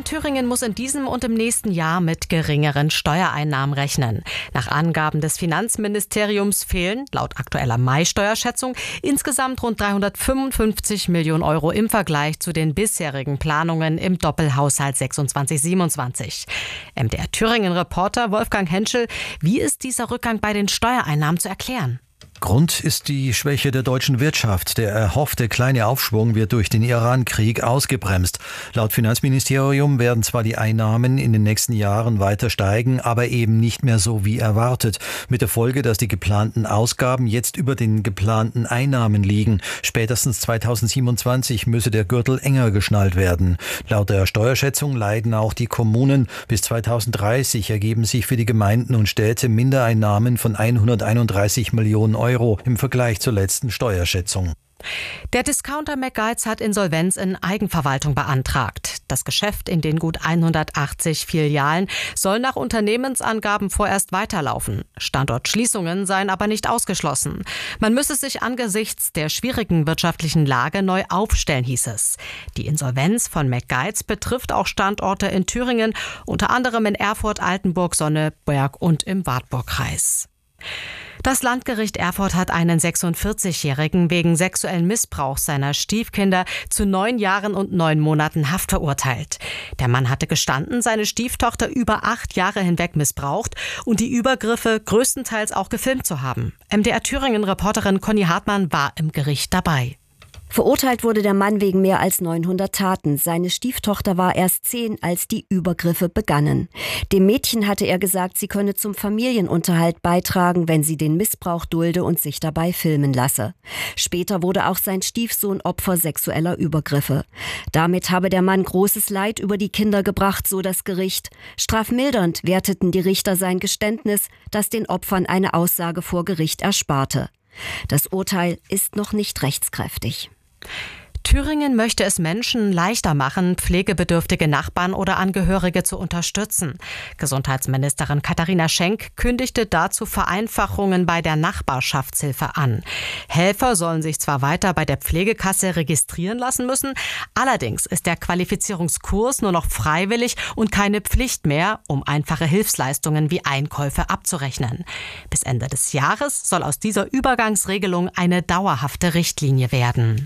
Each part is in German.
Thüringen muss in diesem und im nächsten Jahr mit geringeren Steuereinnahmen rechnen. Nach Angaben des Finanzministeriums fehlen, laut aktueller Mai-Steuerschätzung, insgesamt rund 355 Millionen Euro im Vergleich zu den bisherigen Planungen im Doppelhaushalt 26/27. MDR Thüringen-Reporter Wolfgang Henschel, wie ist dieser Rückgang bei den Steuereinnahmen zu erklären? Grund ist die Schwäche der deutschen Wirtschaft. Der erhoffte kleine Aufschwung wird durch den Iran-Krieg ausgebremst. Laut Finanzministerium werden zwar die Einnahmen in den nächsten Jahren weiter steigen, aber eben nicht mehr so wie erwartet. Mit der Folge, dass die geplanten Ausgaben jetzt über den geplanten Einnahmen liegen. Spätestens 2027 müsse der Gürtel enger geschnallt werden. Laut der Steuerschätzung leiden auch die Kommunen. Bis 2030 ergeben sich für die Gemeinden und Städte Mindereinnahmen von 131 Millionen Euro im Vergleich zur letzten Steuerschätzung. Der Discounter McGuides hat Insolvenz in Eigenverwaltung beantragt. Das Geschäft in den gut 180 Filialen soll nach Unternehmensangaben vorerst weiterlaufen. Standortschließungen seien aber nicht ausgeschlossen. Man müsse sich angesichts der schwierigen wirtschaftlichen Lage neu aufstellen, hieß es. Die Insolvenz von McGuides betrifft auch Standorte in Thüringen, unter anderem in Erfurt, Altenburg, Sonneberg und im Wartburgkreis. Das Landgericht Erfurt hat einen 46-Jährigen wegen sexuellen Missbrauchs seiner Stiefkinder zu 9 Jahren und 9 Monaten Haft verurteilt. Der Mann hatte gestanden, seine Stieftochter über 8 Jahre hinweg missbraucht und die Übergriffe größtenteils auch gefilmt zu haben. MDR Thüringen-Reporterin Conny Hartmann war im Gericht dabei. Verurteilt wurde der Mann wegen mehr als 900 Taten. Seine Stieftochter war erst 10, als die Übergriffe begannen. Dem Mädchen hatte er gesagt, sie könne zum Familienunterhalt beitragen, wenn sie den Missbrauch dulde und sich dabei filmen lasse. Später wurde auch sein Stiefsohn Opfer sexueller Übergriffe. Damit habe der Mann großes Leid über die Kinder gebracht, so das Gericht. Strafmildernd werteten die Richter sein Geständnis, das den Opfern eine Aussage vor Gericht ersparte. Das Urteil ist noch nicht rechtskräftig. Thüringen möchte es Menschen leichter machen, pflegebedürftige Nachbarn oder Angehörige zu unterstützen. Gesundheitsministerin Katharina Schenk kündigte dazu Vereinfachungen bei der Nachbarschaftshilfe an. Helfer sollen sich zwar weiter bei der Pflegekasse registrieren lassen müssen, allerdings ist der Qualifizierungskurs nur noch freiwillig und keine Pflicht mehr, um einfache Hilfsleistungen wie Einkäufe abzurechnen. Bis Ende des Jahres soll aus dieser Übergangsregelung eine dauerhafte Richtlinie werden.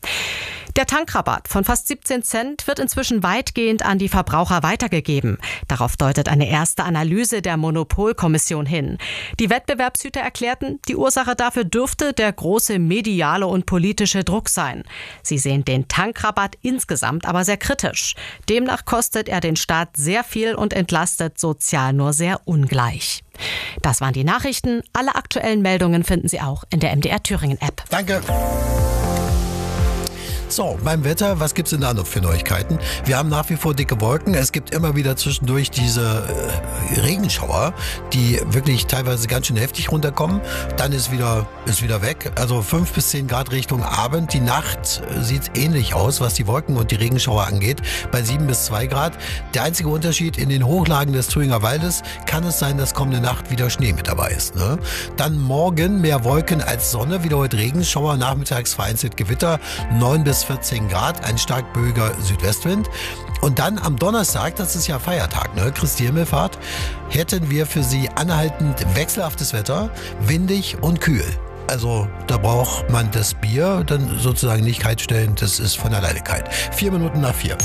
Der Tankrabatt von fast 17 Cent wird inzwischen weitgehend an die Verbraucher weitergegeben. Darauf deutet eine erste Analyse der Monopolkommission hin. Die Wettbewerbshüter erklärten, die Ursache dafür dürfte der große mediale und politische Druck sein. Sie sehen den Tankrabatt insgesamt aber sehr kritisch. Demnach kostet er den Staat sehr viel und entlastet sozial nur sehr ungleich. Das waren die Nachrichten. Alle aktuellen Meldungen finden Sie auch in der MDR Thüringen App. Danke. So, beim Wetter, was gibt's denn da noch für Neuigkeiten? Wir haben nach wie vor dicke Wolken. Es gibt immer wieder zwischendurch diese Regenschauer, die wirklich teilweise ganz schön heftig runterkommen. Dann ist wieder weg. Also 5 bis 10 Grad Richtung Abend. Die Nacht sieht ähnlich aus, was die Wolken und die Regenschauer angeht, bei 7 bis 2 Grad. Der einzige Unterschied: in den Hochlagen des Thüringer Waldes kann es sein, dass kommende Nacht wieder Schnee mit dabei ist. Ne? Dann morgen mehr Wolken als Sonne, wieder heute Regenschauer, nachmittags vereinzelt Gewitter, 9 bis 14 Grad, ein stark böiger Südwestwind. Und dann am Donnerstag, das ist ja Feiertag, ne? Christi Himmelfahrt, hätten wir für Sie anhaltend wechselhaftes Wetter, windig und kühl. Also da braucht man das Bier dann sozusagen nicht kalt stellen, das ist von alleine kalt. 4 Minuten nach 4.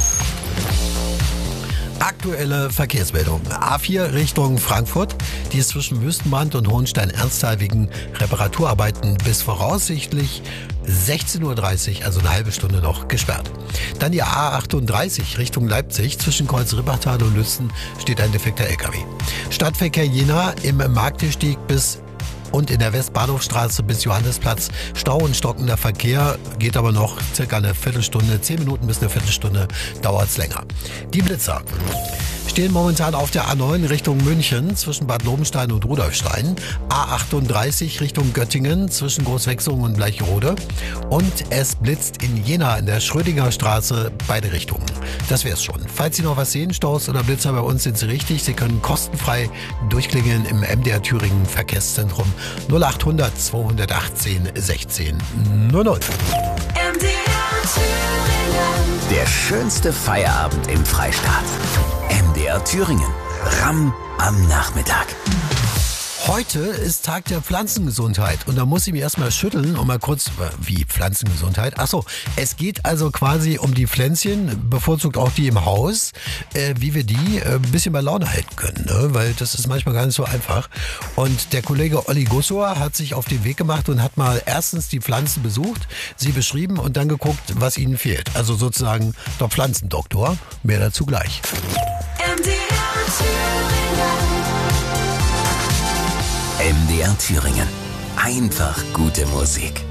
Aktuelle Verkehrsmeldung. A4 Richtung Frankfurt. Die ist zwischen Wüstenbrand und Hohenstein-Ernsthal wegen Reparaturarbeiten bis voraussichtlich 16:30 Uhr, also eine halbe Stunde noch, gesperrt. Dann die A38 Richtung Leipzig. Zwischen Kreuz-Rippertal und Lützen steht ein defekter LKW. Stadtverkehr Jena im Marktiersteg bis und in der Westbahnhofstraße bis Johannesplatz Stau und stockender Verkehr, geht aber noch circa eine Viertelstunde, 10 Minuten bis eine Viertelstunde dauert es länger. Die Blitzer stehen momentan auf der A9 Richtung München zwischen Bad Lobenstein und Rudolfstein, A38 Richtung Göttingen zwischen Großwechsung und Bleicherode und es blitzt in Jena in der Schrödinger Straße beide Richtungen. Das wär's schon. Falls Sie noch was sehen, Staus oder Blitzer bei uns, sind Sie richtig. Sie können kostenfrei durchklingeln im MDR Thüringen Verkehrszentrum 0800 218 16 00. MDR Thüringen. Der schönste Feierabend im Freistaat. MDR Thüringen. Ramm am Nachmittag. Heute ist Tag der Pflanzengesundheit und da muss ich mich erstmal schütteln und mal kurz, wie Pflanzengesundheit? Achso, es geht also quasi um die Pflänzchen, bevorzugt auch die im Haus, wie wir die ein bisschen bei Laune halten können, ne? Weil das ist manchmal gar nicht so einfach. Und der Kollege Olli Gussor hat sich auf den Weg gemacht und hat mal erstens die Pflanzen besucht, sie beschrieben und dann geguckt, was ihnen fehlt. Also sozusagen der Pflanzendoktor, mehr dazu gleich. MDR Thüringen. Einfach gute Musik.